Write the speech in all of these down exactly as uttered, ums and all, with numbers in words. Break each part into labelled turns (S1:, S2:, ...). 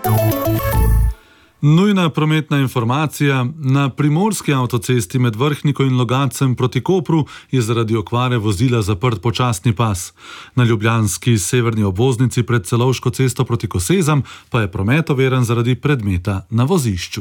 S1: Nujna prometna informacija. Na primorski avtocesti med Vrhniko in Logatcem proti Kopru je zaradi okvare vozila zaprt počasni pas. Na ljubljanski severni obvoznici pred Celovško cesto proti Kosezam pa je promet overen zaradi predmeta na vozišču.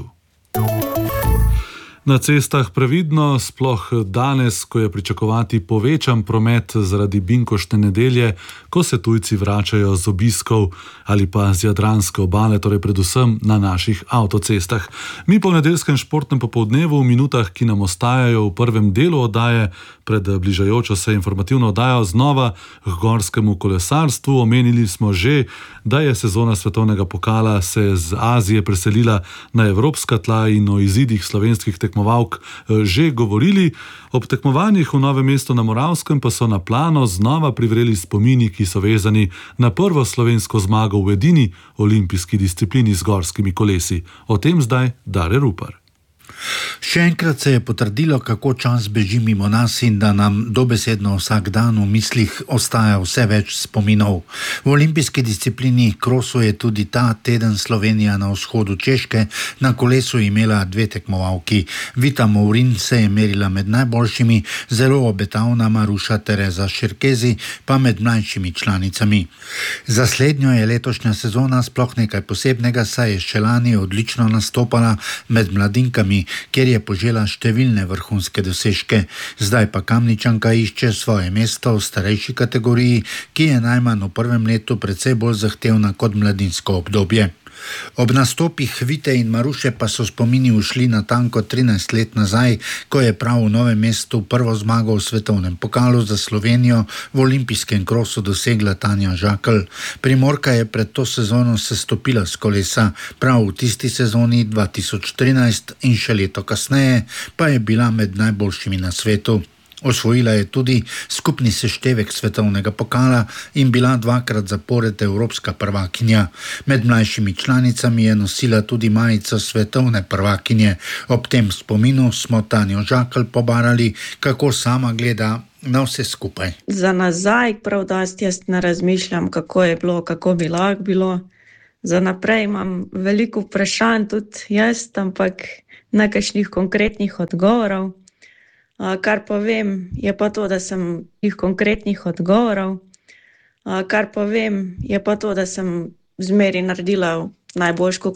S1: Na cestah previdno, sploh danes, ko je pričakovati povečan promet zaradi binkoštne nedelje, ko se tujci vračajo z obiskov ali pa z jadranske obale, torej predvsem na naših avtocestah. Mi po nedeljskem športnem popoldnevu v minutah, ki nam ostajajo v prvem delu oddaje, pred bližajočo se informativno oddajo znova k gorskemu kolesarstvu. Omenili smo že, da je sezona svetovnega pokala se z Azije preselila na evropska tla in o izidih slovenskih tekmovalk že govorili. Ob tekmovanjih v Novem mestu na Moravskem pa so na plano znova privreli spomini, ki so vezani na prvo slovensko zmago v edini olimpijski disciplini z gorskimi kolesi. O tem zdaj Dare Rupar.
S2: Še enkrat se je potrdilo, kako čas beži mimo nas in da nam dobesedno vsak dan v mislih ostaja vse več spominov. V olimpijski disciplini krosu je tudi ta teden Slovenija na vzhodu Češke na kolesu imela dve tekmovalki. Vita Mourin se je merila med najboljšimi, zelo obetavna Maruša Tereza Šerkezi pa med mlajšimi članicami. Za slednjo je letošnja sezona sploh nekaj posebnega, saj je še lani odlično nastopala med mladinkami, kjer je požela številne vrhunske dosežke. Zdaj pa Kamničanka išče svoje mesto v starejši kategoriji, ki je najmanj v prvem letu precej bolj zahtevna kot mladinsko obdobje. Ob nastopih Vite in Maruše pa so spomini ušli na tanko trinajst let nazaj, ko je prav v Novem mestu prvo zmago v svetovnem pokalu za Slovenijo v olimpijskem krosu dosegla Tanja Žakelj. Primorka je pred to sezono sestopila s kolesa, prav v tisti sezoni dva tisoč trinajst in še leto kasneje pa je bila med najboljšimi na svetu. Osvojila je tudi skupni seštevek svetovnega pokala in bila dvakrat zapored evropska prvakinja. Med mlajšimi članicami je nosila tudi majico svetovne prvakinje. Ob tem spominu smo Tanjo Žakelj pobarali, kako sama gleda na vse skupaj.
S3: Za nazaj prav dosti jaz ne razmišljam, kako je bilo, kako bi lahko bilo. Za naprej imam veliko vprašanj tudi jaz, ampak nekakšnih konkretnih odgovorov. Kar pa vem, je pa to, da sem tih konkretnih odgovorov. Kar pa vem, je pa to, da sem zmeri naredila najboljško,